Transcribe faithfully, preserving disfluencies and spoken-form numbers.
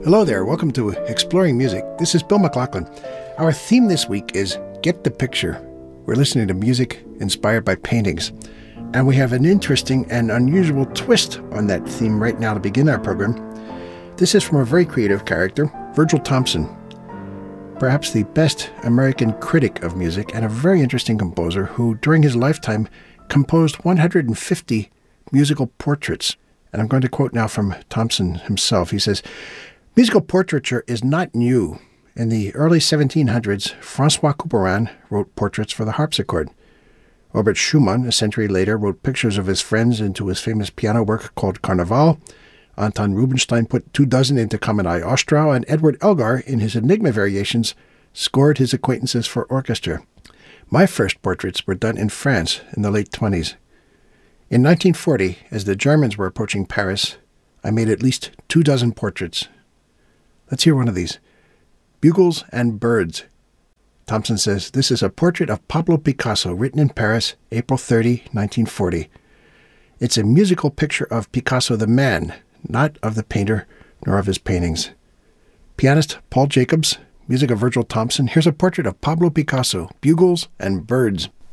Hello there, welcome to Exploring Music. This is Bill McLaughlin. Our theme this week is Get the Picture. We're listening to music inspired by paintings. And we have an interesting and unusual twist on that theme right now to begin our program. This is from a very creative character, Virgil Thomson. Perhaps the best American critic of music and a very interesting composer who, during his lifetime, composed one hundred fifty musical portraits. And I'm going to quote now from Thomson himself. He says, "Musical portraiture is not new. In the early seventeen hundreds, Francois Couperin wrote portraits for the harpsichord. Robert Schumann, a century later, wrote pictures of his friends into his famous piano work called Carnaval. Anton Rubinstein put two dozen into Kamen Ostrau, and Edward Elgar, in his Enigma variations, scored his acquaintances for orchestra. My first portraits were done in France in the late twenties. In nineteen forty, as the Germans were approaching Paris, I made at least two dozen portraits." Let's hear one of these. Bugles and Birds. Thomson says, "This is a portrait of Pablo Picasso, written in Paris, April thirtieth, nineteen forty. It's a musical picture of Picasso the man, not of the painter nor of his paintings." Pianist Paul Jacobs, music of Virgil Thomson. Here's a portrait of Pablo Picasso, Bugles and Birds.